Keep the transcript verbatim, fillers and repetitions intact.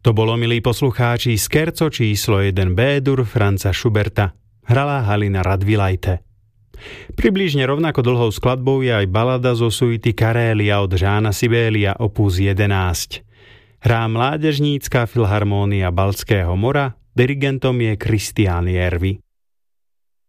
To bolo, milí poslucháči, scherzo číslo jeden B-dur Franza Schuberta. Hrala Halina Radvilajte. Približne rovnako dlhou skladbou je aj balada zo suity Karélia od Žána Sibélia opus jedenásť. Hrá Mládežnícka filharmónia Baltského mora, dirigentom je Kristián Järvi.